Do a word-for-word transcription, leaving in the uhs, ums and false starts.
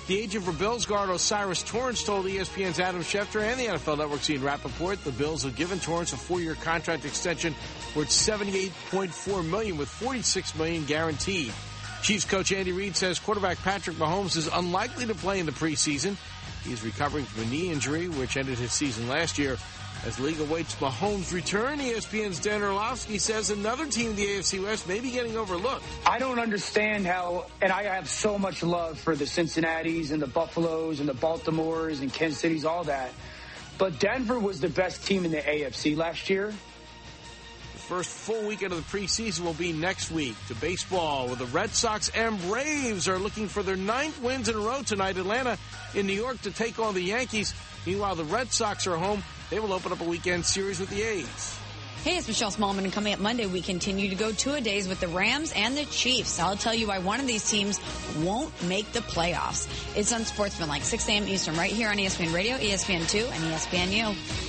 The agent for Bills guard Osiris Torrance told E S P N's Adam Schefter and the N F L Network's Ian Rappaport the Bills have given Torrance a four-year contract extension worth seventy-eight point four million dollars with forty-six million dollars guaranteed. Chiefs coach Andy Reid says quarterback Patrick Mahomes is unlikely to play in the preseason. He's recovering from a knee injury, which ended his season last year. As the league awaits Mahomes' return, E S P N's Dan Orlovsky says another team in the A F C West may be getting overlooked. I don't understand how, and I have so much love for the Cincinnatis and the Buffaloes and the Baltimores and Kansas Cities, all that. But Denver was the best team in the A F C last year. The first full weekend of the preseason will be next week. To baseball, where the Red Sox and Braves are looking for their ninth wins in a row tonight. Atlanta in New York to take on the Yankees. Meanwhile, the Red Sox are home. They will open up a weekend series with the A's. Hey, it's Michelle Smallman, and coming up Monday, we continue to go two-a-days with the Rams and the Chiefs. I'll tell you why one of these teams won't make the playoffs. It's Unsportsmanlike, six a.m. Eastern, right here on E S P N Radio, E S P N two, and E S P N U.